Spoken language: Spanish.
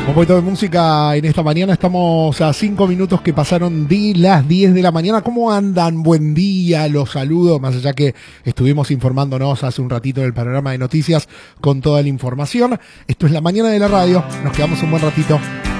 Un poquito de música en esta mañana. Estamos a 5 minutos que pasaron de las 10 de la mañana. ¿Cómo andan? Buen día, los saludo. Más allá que estuvimos informándonos hace un ratito del panorama de noticias con toda la información. Esto es La Mañana de la Radio. Nos quedamos un buen ratito.